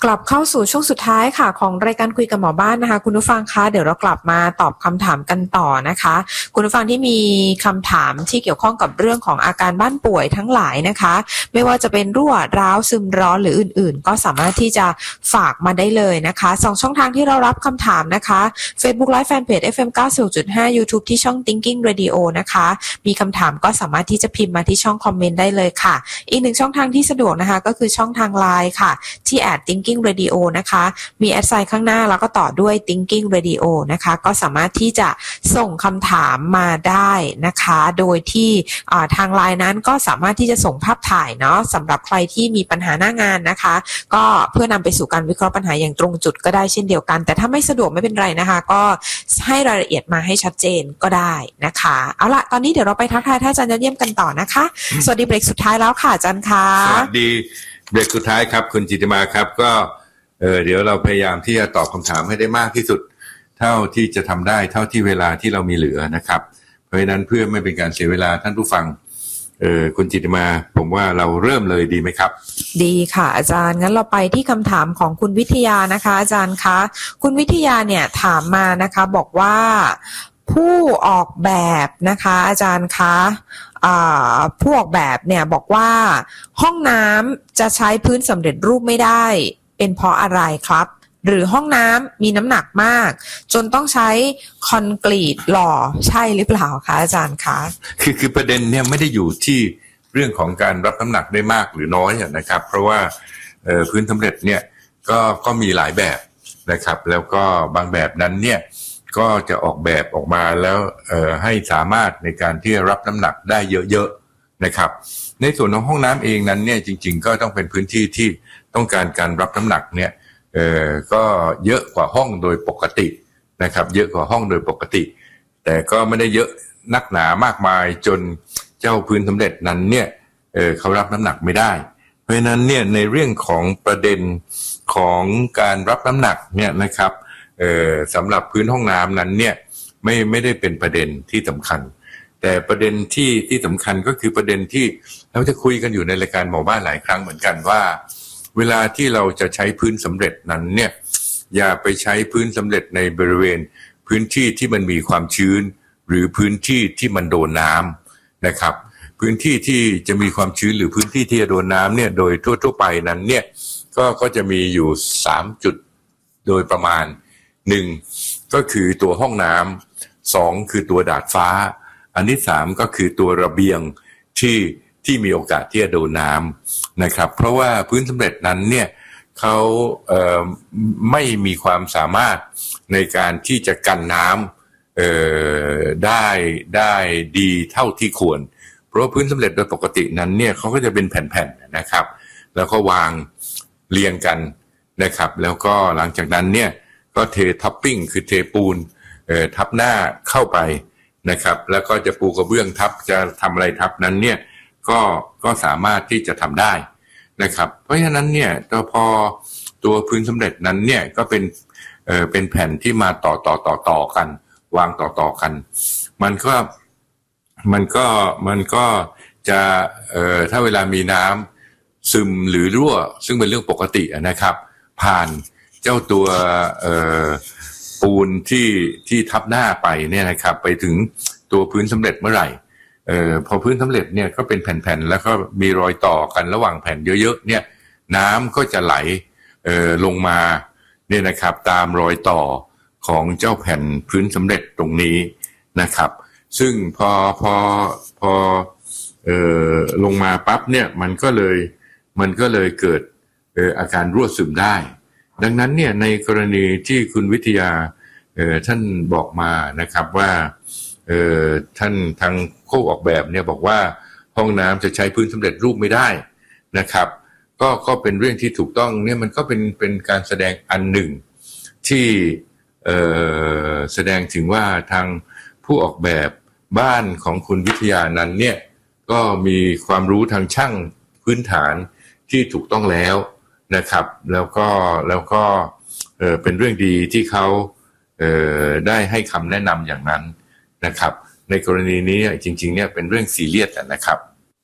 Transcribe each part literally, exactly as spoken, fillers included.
กลับเข้าสู่ช่วงสุดท้ายค่ะของรายการคุยกับหมอบ้านนะคะคุณผู้ฟังคะเดี๋ยวเรากลับมาตอบคำถามกันต่อนะคะคุณผู้ฟังที่มีคำถามที่เกี่ยวข้องกับเรื่องของอาการบ้านป่วยทั้งหลายนะคะไม่ว่าจะเป็นรั่วร้าวซึมร้อนหรืออื่นๆก็สามารถที่จะฝากมาได้เลยนะคะสองช่องทางที่เรารับคำถามนะคะ Facebook Live Fanpage เอฟ เอ็ม เก้าสิบหกจุดห้า YouTube ที่ช่อง Thinking Radio นะคะมีคำถามก็สามารถที่จะพิมพ์มาที่ช่องคอมเมนต์ได้เลยค่ะอีกหนึ่งช่องทางที่สะดวกนะคะก็คือช่องทาง ไลน์ ค่ะที่ แอท Thinking Radio นะคะมีแอดไซน์ข้างหน้าแล้วก็ต่อด้วย Thinking Radio นะคะก็สามารถที่จะส่งคำถามมาได้นะคะโดยที่ทาง ไลน์ นั้นก็สามารถที่จะส่งภาพถ่ายเนาะสำหรับใครที่มีปัญหาหน้างานนะคะก็เพื่อนำไปสู่การวิเคราะห์ปัญหาอย่างตรงจุดก็ได้เช่นเดียวกันแต่ถ้าไม่สะดวกไม่เป็นไรนะคะก็ให้รายละเอียดมาให้ชัดเจนก็ได้นะคะเอาล่ะตอนนี้เดี๋ยวเราไปทักทายท่านอาจารย์ยอดเยี่ยมกันต่อนะคะสวัสดีเบรกสุดท้ายแล้วค่ะอาจารย์ค่ะสวัสดีเบรกสุดท้ายครับคุณจิตติมาครับก็เออเดี๋ยวเราพยายามที่จะตอบคำถามให้ได้มากที่สุดเท่าที่จะทำได้เท่าที่เวลาที่เรามีเหลือนะครับเพราะฉะนั้นเพื่อไม่เป็นการเสียเวลาท่านผู้ฟังเออคุณจิตติมาผมว่าเราเริ่มเลยดีไหมครับดีค่ะอาจารย์งั้นเราไปที่คำถามของคุณวิทยานะคะอาจารย์คะคุณวิทยาเนี่ยถามมานะคะบอกว่าผู้ออกแบบนะคะอาจารย์คะผู้ออกแบบเนี่ยบอกว่าห้องน้ำจะใช้พื้นสำเร็จรูปไม่ได้เป็นเพราะอะไรครับหรือห้องน้ำมีน้ำหนักมากจนต้องใช้คอนกรีตหล่อใช่หรือเปล่าคะอาจารย์คะคือคือประเด็นเนี่ยไม่ได้อยู่ที่เรื่องของการรับน้ำหนักได้มากหรือน้อยนะครับเพราะว่าพื้นสำเร็จเนี่ยก็ก็มีหลายแบบนะครับแล้วก็บางแบบนั้นเนี่ยก็จะออกแบบออกมาแล้วให้สามารถในการที่จะรับน้ำหนักได้เยอะๆนะครับในส่วนของห้องน้ำเองนั้นเนี่ยจริงๆก็ต้องเป็นพื้นที่ที่ต้องการการรับน้ำหนักเนี่ยเอ่อก็เยอะกว่าห้องโดยปกตินะครับเยอะกว่าห้องโดยปกติแต่ก็ไม่ได้เยอะนักหนามากมายจนเจ้าพื้นสำเร็จนั้นเนี่ยเอ่อเขารับน้ำหนักไม่ได้เพราะฉะนั้นเนี่ยในเรื่องของประเด็นของการรับน้ำหนักเนี่ยนะครับเอ่อสำหรับพื้นห้องน้ำนั้นเนี่ยไม่ไม่ได้เป็นประเด็นที่สำคัญแต่ประเด็นที่ที่สำคัญก็คือประเด็นที่เราจะคุยกันอยู่ในรายการหมอบ้านหลายครั้งเหมือนกันว่าเวลาที่เราจะใช้พื้นสำเร็จนั้นเนี่ยอย่าไปใช้พื้นสำเร็จในบริเวณพื้นที่ที่มันมีความชื้นหรือพื้นที่ที่มันโดนน้ำนะครับพื้นที่ที่จะมีความชื้นหรือพื้นที่ที่จะโดนน้ำเนี่ยโดยทั่วๆไปนั้นเนี่ยก็ก็จะมีอยู่สามจุดโดยประมาณหนึ่งก็คือตัวห้องน้ำสองคือตัวดาดฟ้าอันที่สามก็คือตัวระเบียงที่ที่มีโอกาสที่จะโดนน้ำนะครับเพราะว่าพื้นสำเร็จนั้นเนี่ยเขาเอ่อไม่มีความสามารถในการที่จะกันน้ำเอ่อได้ได้ดีเท่าที่ควรเพราะว่าพื้นสำเร็จโดยปกตินั้นเนี่ยเขาก็จะเป็นแผ่นๆนะครับแล้วก็วางเรียงกันนะครับแล้วก็หลังจากนั้นเนี่ยก็เทท็อปปิ้งคือเทปูนเอ่อทับหน้าเข้าไปนะครับแล้วก็จะปูกระเบื้องทับจะทำอะไรทับนั้นเนี่ยก็ก็สามารถที่จะทำได้นะครับเพราะฉะนั้นเนี่ยตัวพอตัวพื้นสำเร็จนั้นเนี่ยก็เป็นเอ่อเป็นแผ่นที่มาต่อต่อต่อต่อกันวางต่อต่อกันมันก็มันก็มันก็จะเอ่อถ้าเวลามีน้ำซึมหรือรั่วซึ่งเป็นเรื่องปกตินะครับผ่านเจ้าตัวเอ่อปูนที่ที่ทับหน้าไปเนี่ยนะครับไปถึงตัวพื้นสำเร็จเมื่อไหร่เอ่อพอพื้นสำเร็จเนี่ยก็เป็นแผ่นๆแล้วก็มีรอยต่อกันระหว่างแผ่นเยอะๆเนี่ยน้ำก็จะไหลเอ่อลงมาเนี่ยนะครับตามรอยต่อของเจ้าแผ่นพื้นสำเร็จตรงนี้นะครับซึ่งพอพอพอเอ่อลงมาปั๊บเนี่ยมันก็เลยมันก็เลยเกิดเอ่ออาการรั่วซึมได้ดังนั้นเนี่ยในกรณีที่คุณวิทยาเอ่อท่านบอกมานะครับว่าเอ่อท่านทางผู้ออกแบบเนี่ยบอกว่าห้องน้ำจะใช้พื้นสำเร็จรูปไม่ได้นะครับก็ก็เป็นเรื่องที่ถูกต้องเนี่ยมันก็เป็นเป็นการแสดงอันหนึ่งที่เอ่อแสดงถึงว่าทางผู้ออกแบบบ้านของคุณวิทยานั้นเนี่ยก็มีความรู้ทางช่างพื้นฐานที่ถูกต้องแล้วนะครับแล้วก็แล้วก็เอ่อเป็นเรื่องดีที่เขาเอ่อได้ให้คำแนะนำอย่างนั้นนะครับในกรณีนี้จริงๆเนี่ยเป็นเรื่องซีเรียสนะครับ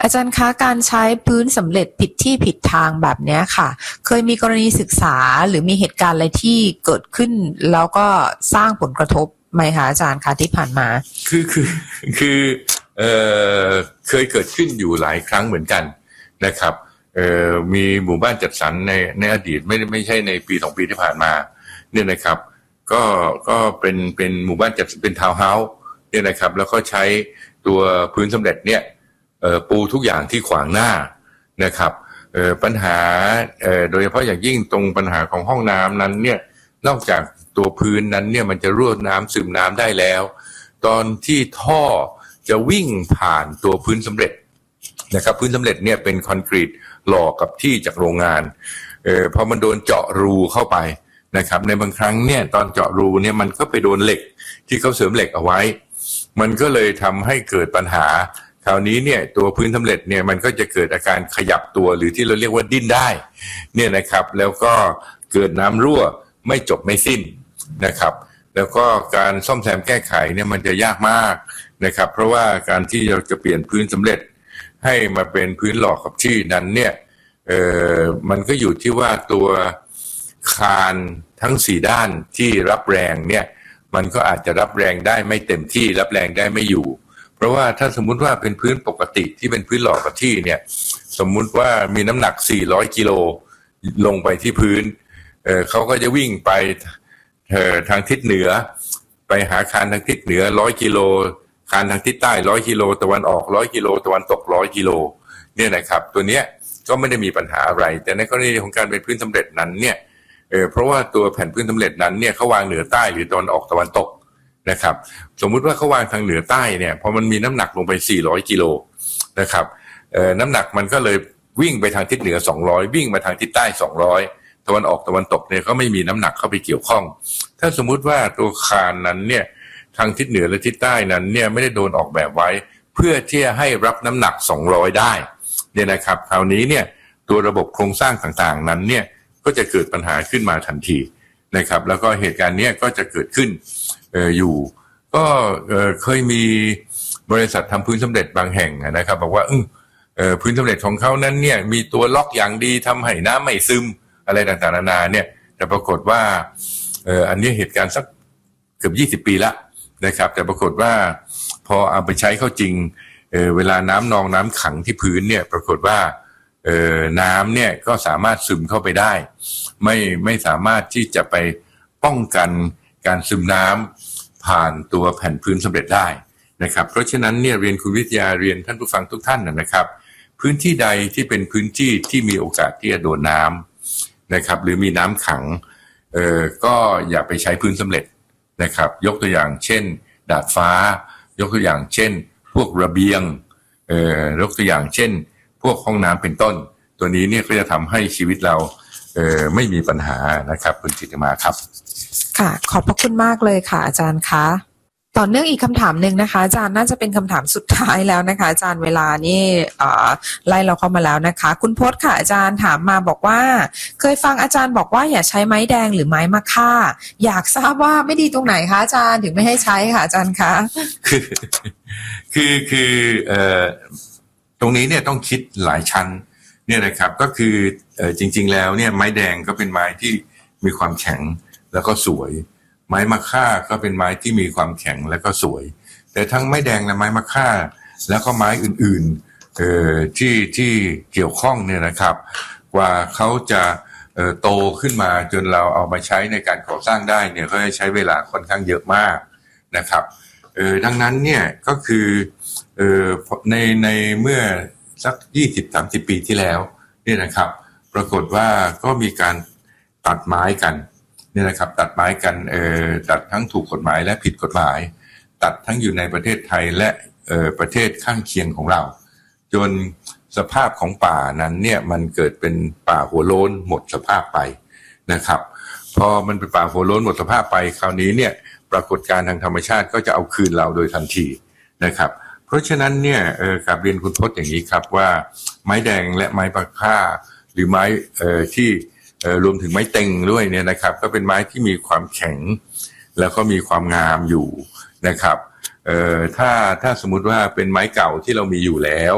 อาจารย์คะการใช้พื้นสำเร็จผิดที่ผิดทางแบบนี้ค่ะเคยมีกรณีศึกษาหรือมีเหตุการณ์อะไรที่เกิดขึ้นแล้วก็สร้างผลกระทบไหมคะอาจารย์คะที่ผ่านมาคือคือคือเอ่อเคยเกิดขึ้นอยู่หลายครั้งเหมือนกันนะครับเอ่อมีหมู่บ้านจัดสรรในในอดีตไม่ไม่ใช่ในปีสองปีที่ผ่านมาเนี่ยนะครับก็ก็เป็นเป็นหมู่บ้านจัดเป็นทาวน์เฮาส์เนี่ยนะครับแล้วก็ใช้ตัวพื้นสำเร็จเนี่ยเอ่อปูทุกอย่างที่ขวางหน้านะครับเอ่อปัญหาเอ่อโดยเฉพาะอย่างยิ่งตรงปัญหาของห้องน้ำนั้นเนี่ยนอกจากตัวพื้นนั้นเนี่ยมันจะรั่วน้ำซึมน้ำได้แล้วตอนที่ท่อจะวิ่งผ่านตัวพื้นสำเร็จนะครับพื้นสำเร็จเนี่ยเป็นคอนกรีตหล่อกับที่จากโรงงานเอ่อพอมันโดนเจาะรูเข้าไปนะครับในบางครั้งเนี่ยตอนเจาะรูเนี่ยมันก็ไปโดนเหล็กที่เขาเสริมเหล็กเอาไว้มันก็เลยทำให้เกิดปัญหาคราวนี้เนี่ยตัวพื้นสำเร็จเนี่ยมันก็จะเกิดอาการขยับตัวหรือที่เราเรียกว่าดิ้นได้เนี่ยนะครับแล้วก็เกิดน้ำรั่วไม่จบไม่สิ้นนะครับแล้วก็การซ่อมแซมแก้ไขเนี่ยมันจะยากมากนะครับเพราะว่าการที่เราจะเปลี่ยนพื้นสำเร็จให้มาเป็นพื้นหล่อกับที่นั้นเนี่ยเอ่อมันก็อยู่ที่ว่าตัวคานทั้งสี่ด้านที่รับแรงเนี่ยมันก็อาจจะรับแรงได้ไม่เต็มที่รับแรงได้ไม่อยู่เพราะว่าถ้าสมมุติว่าเป็นพื้นปกติที่เป็นพื้นหล่อกับที่เนี่ยสมมุติว่ามีน้ำหนักสี่ร้อยกิโลลงไปที่พื้นเอ่อเขาก็จะวิ่งไปเอ่อทางทิศเหนือไปหาคานทางทิศเหนือร้อยกิโลคานทางทิศใต้ร้อยกิโลตะวันออกร้อยกิโลตะวันตกร้อยกิโลเนี่ยนะครับตัวเนี้ยก็ไม่ได้มีปัญหาอะไรแต่ในกรณีของการเป็นพื้นสำเร็จนั้นเนี่ยเออเพราะว่าตัวแผ่นพื้นสำเร็จนั้นเนี่ยเขาวางเหนือใต้หรือตะวันออกตะวันตกนะครับสมมุติว่าเขาวางทางเหนือใต้เนี่ยพอมันมีน้ำหนักลงไปสี่ร้อยกิโลนะครับเอ่อน้ำหนักมันก็เลยวิ่งไปทางทิศเหนือสองร้อยวิ่งมาทางทิศใต้สองร้อยตะวันออกตะวันตกเนี่ยก็ไม่มีน้ำหนักเข้าไปเกี่ยวข้องถ้าสมมุติว่าตัวคานนั้นเนี่ยทางทิศเหนือและทิศใต้นั้นเนี่ยไม่ได้โดนออกแบบไว้เพื่อที่จะให้รับน้ำหนักสองร้อยได้เนี่ยนะครับคราวนี้เนี่ยตัวระบบโครงสร้างต่างๆนั้นเนี่ยก็จะเกิดปัญหาขึ้นมาทันทีนะครับแล้วก็เหตุการณ์นี้ก็จะเกิดขึ้นเอ่ออยู่ก็เอ่อเคยมีบริษัททำพื้นสำเร็จบางแห่งนะครับบอกว่าเอ่อพื้นสำเร็จของเขานั้นเนี่ยมีตัวล็อกอย่างดีทำให้น้ำไม่ซึมอะไรต่างๆนานาเนี่ยแต่ปรากฏว่าเอ่ออันนี้เหตุการณ์สักเกือบยี่สิบปีละนะครับแต่ปรากฏว่าพอเอาไปใช้เข้าจริงเอ่อเวลาน้ำนองน้ำขังที่พื้นเนี่ยปรากฏว่าเอ่อน้ำเนี่ยก็สามารถซึมเข้าไปได้ไม่ไม่สามารถที่จะไปป้องกันการซึมน้ำผ่านตัวแผ่นพื้นสำเร็จได้นะครับเพราะฉะนั้นเนี่ยเรียนคุณวิทยาเรียนท่านผู้ฟังทุกท่านนะครับพื้นที่ใดที่เป็นพื้นที่ที่มีโอกาสที่จะโดนน้ำนะครับหรือมีน้ำขังเอ่อก็อย่าไปใช้พื้นสำเร็จนะครับยกตัวอย่างเช่นดาดฟ้ายกตัวอย่างเช่นพวกระเบียงเอ่อยกตัวอย่างเช่นพวกห้องน้ำเป็นต้นตัวนี้เนี่ยก็จะทำให้ชีวิตเราเอ่อไม่มีปัญหานะครับคุณจิตมาครับค่ะขอบพระคุณมากเลยค่ะอาจารย์คะต่อเนื่องอีกคำถามหนึ่งนะคะอาจารย์น่าจะเป็นคำถามสุดท้ายแล้วนะคะอาจารย์เวลานี่ไล่เราเข้ามาแล้วนะคะคุณพจน์ค่ะอาจารย์ถามมาบอกว่าเคยฟังอาจารย์บอกว่าอย่าใช้ไม้แดงหรือไม้มะค่าอยากทราบว่าไม่ดีตรงไหนคะอาจารย์ถึงไม่ให้ใช้ค่ะอาจารย์คะคือคือคือเอ่อตรงนี้เนี่ยต้องคิดหลายชั้นเนี่ยนะครับก็คือเอ่อจริงๆแล้วเนี่ยไม้แดงก็เป็นไม้ที่มีความแข็งแล้วก็สวยไม้มะค่าก็เป็นไม้ที่มีความแข็งและก็สวยแต่ทั้งไม้แดงและไม้มะค่าแล้วก็ไม้อื่นๆเอ่อที่ที่เกี่ยวข้องเนี่ยนะครับกว่าเขาจะเอ่อโตขึ้นมาจนเราเอามาใช้ในการก่อสร้างได้เนี่ยก็ใช้เวลาค่อนข้างเยอะมากนะครับเอ่อดังนั้นเนี่ยก็คือเอ่อในในเมื่อสัก ยี่สิบถึงสามสิบ ปีที่แล้วเนี่ยนะครับปรากฏว่าก็มีการตัดไม้กันเนี่ยนะครับตัดไม้กันเอ่อตัดทั้งถูกกฎหมายและผิดกฎหมายตัดทั้งอยู่ในประเทศไทยและเอ่อประเทศข้างเคียงของเราจนสภาพของป่านั้นเนี่ยมันเกิดเป็นป่าหัวโล้นหมดสภาพไปนะครับพอมันเป็นป่าหัวโล้นหมดสภาพไปคราวนี้เนี่ยปรากฏการณ์ทางธรรมชาติก็จะเอาคืนเราโดยทันทีนะครับเพราะฉะนั้นเนี่ยเอ่อกราบเรียนคุณพจน์อย่างนี้ครับว่าไม้แดงและไม้ปะค่าหรือไม้เอ่อที่เอ่อรวมถึงไม้เต็งด้วยเนี่ยนะครับก็เป็นไม้ที่มีความแข็งแล้วก็มีความงามอยู่นะครับเอ่อถ้าถ้าสมมุติว่าเป็นไม้เก่าที่เรามีอยู่แล้ว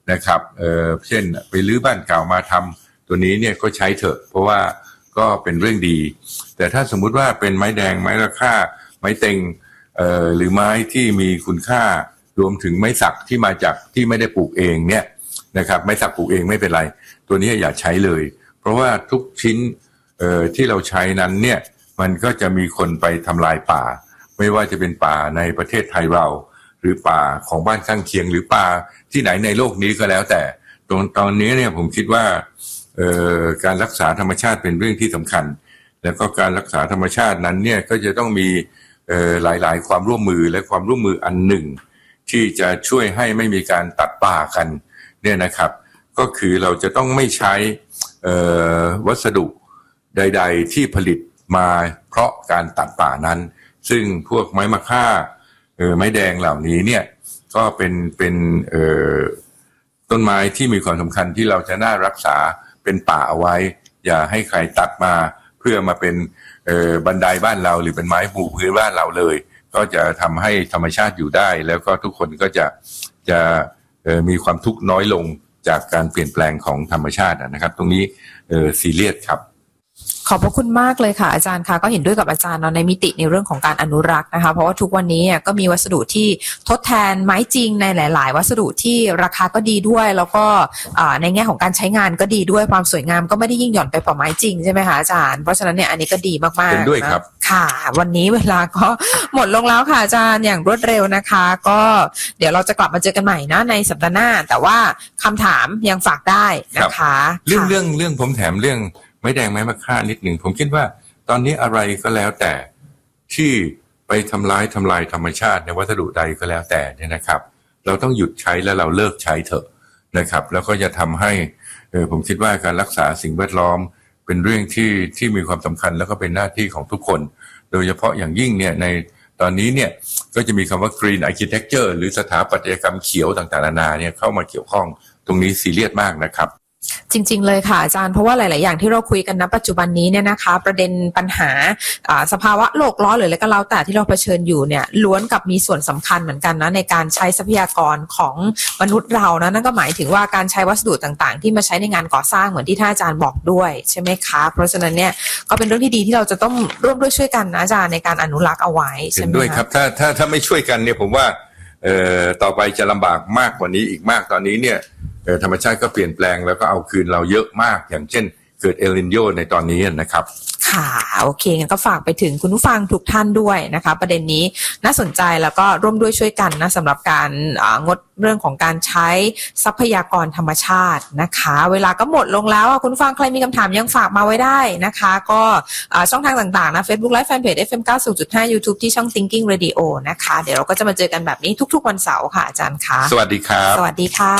นะครับเอ่อเช่นไปรื้อบ้านเก่ามาทำตัวนี้เนี่ยก็ใช้เถอะเพราะว่าก็เป็นเรื่องดีแต่ถ้าสมมุติว่าเป็นไม้แดงไม้ราคาไม้เต็งเอ่อหรือไม้ที่มีคุณค่ารวมถึงไม้สักที่มาจากที่ไม่ได้ปลูกเองเนี่ยนะครับไม้สักปลูกเองไม่เป็นไรตัวนี้อย่าใช้เลยเพราะว่าทุกชิ้นเอ่อที่เราใช้นั้นเนี่ยมันก็จะมีคนไปทำลายป่าไม่ว่าจะเป็นป่าในประเทศไทยเราหรือป่าของบ้านข้างเคียงหรือป่าที่ไหนในโลกนี้ก็แล้วแต่ตรงตอนนี้เนี่ยผมคิดว่าเอ่อการรักษาธรรมชาติเป็นเรื่องที่สำคัญแล้วก็การรักษาธรรมชาตินั้นเนี่ยก็จะต้องมีเอ่อหลายๆความร่วมมือและความร่วมมืออันหนึ่งที่จะช่วยให้ไม่มีการตัดป่ากันเนี่ยนะครับก็คือเราจะต้องไม่ใช้เอ่อวัสดุใดๆที่ผลิตมาเพราะการตัดป่านั้นซึ่งพวกไม้มะค่าเอ่อไม้แดงเหล่านี้เนี่ยก็เป็นเป็นเอ่อต้นไม้ที่มีความสำคัญที่เราจะน่ารักษาเป็นป่าเอาไว้อย่าให้ใครตัดมาเพื่อมาเป็นเอ่อบันไดบ้านเราหรือเป็นไม้ปูพื้นบ้านเราเลยก็จะทำให้ธรรมชาติอยู่ได้แล้วก็ทุกคนก็จะจะเอ่อมีความทุกข์น้อยลงจากการเปลี่ยนแปลงของธรรมชาตินะครับตรงนี้เอ่อซีเรียสครับขอบพระคุณมากเลยค่ะอาจารย์คะก็เห็นด้วยกับอาจารย์เนาะในมิติในเรื่องของการอนุรักษ์นะคะเพราะว่าทุกวันนี้ก็มีวัสดุที่ทดแทนไม้จริงในหลายๆวัสดุที่ราคาก็ดีด้วยแล้วก็ในแง่ของการใช้งานก็ดีด้วยความสวยงามก็ไม่ได้ยิ่งหย่อนไปกว่าไม้จริงใช่ไหมคะอาจารย์เพราะฉะนั้นเนี่ยอันนี้ก็ดีมากๆเห็นด้วยครับค่ะวันนี้เวลาก็หมดลงแล้วค่ะอาจารย์อย่างรวดเร็วนะคะก็เดี๋ยวเราจะกลับมาเจอกันใหม่นะในสัปดาห์หน้าแต่ว่าคำถามยังฝากได้นะคะเรื่องเรื่องเรื่องผมแถมเรื่องไม้แดงไม้มะค่านิดหนึ่งผมคิดว่าตอนนี้อะไรก็แล้วแต่ที่ไปทำร้ายทำลายธรรมชาติในวัสดุใดก็แล้วแต่เนี่ยนะครับเราต้องหยุดใช้แล้วเราเลิกใช้เถอะนะครับแล้วก็จะทำให้เออผมคิดว่าการรักษาสิ่งแวดล้อมเป็นเรื่องที่ที่มีความสำคัญแล้วก็เป็นหน้าที่ของทุกคนโดยเฉพาะอย่างยิ่งเนี่ยในตอนนี้เนี่ยก็จะมีคำว่า green architecture หรือสถาปัตยกรรมเขียวต่างๆนานาเนี่ยเข้ามาเกี่ยวข้องตรงนี้ซีเรียสมากนะครับจริงๆเลยค่ะอาจารย์เพราะว่าหลายๆอย่างที่เราคุยกันณปัจจุบันนี้เนี่ยนะคะประเด็นปัญหาสภาวะโลกร้อนหรืออะไรก็แล้วแต่ที่เราเผชิญอยู่เนี่ยล้วนกับมีส่วนสำคัญเหมือนกันนะในการใช้ทรัพยากรของมนุษย์เรานะนั่นก็หมายถึงว่าการใช้วัสดุต่างๆที่มาใช้ในงานก่อสร้างเหมือนที่ท่านอาจารย์บอกด้วยใช่ไหมคะเพราะฉะนั้นเนี่ยก็เป็นเรื่องที่ดีที่เราจะต้องร่วมด้วยช่วยกันนะอาจารย์ในการอนุรักษ์เอาไว้ใช่ไหมคะด้วยครับถ้าถ้าถ้าไม่ช่วยกันเนี่ยผมว่าเอ่อต่อไปจะลำบากมากกว่านี้อีกมากตอนนี้เนี่ยธรรมชาติก็เปลี่ยนแปลงแล้วก็เอาคืนเราเยอะมากอย่างเช่นเกิดเอลนิโญในตอนนี้นะครับค่ะโอเคงั้นก็ฝากไปถึงคุณผู้ฟังทุกท่านด้วยนะคะประเด็นนี้น่าสนใจแล้วก็ร่วมด้วยช่วยกันนะสำหรับการงดเรื่องของการใช้ทรัพยากรธรรมชาตินะคะเวลาก็หมดลงแล้วคุณผู้ฟังใครมีคำถามยังฝากมาไว้ได้นะคะก็ช่องทางต่างๆนะ Facebook Live Fanpage เอฟ เอ็ม เก้าสิบจุดห้า YouTube ที่ช่อง Thinking Radio นะคะเดี๋ยวเราก็จะมาเจอกันแบบนี้ทุกๆวันเสาร์ค่ะอาจารย์คะสวัสดีครับสวัสดีค่ะ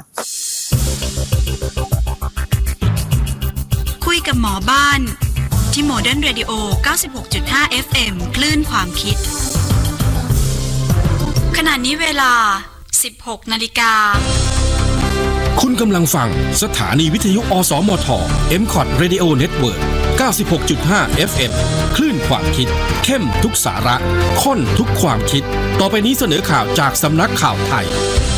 คุยกับหมอบ้านที่ Modern Radio เก้าสิบหกจุดห้า เอฟ เอ็ม คลื่นความคิดขณะนี้เวลา สิบหกนาฬิกาคุณกำลังฟังสถานีวิทยุอสมท เอ็ม คอท Radio Network เก้าสิบหกจุดห้า เอฟ เอ็ม คลื่นความคิดเข้มทุกสาระข้นทุกความคิดต่อไปนี้เสนอข่าวจากสำนักข่าวไทย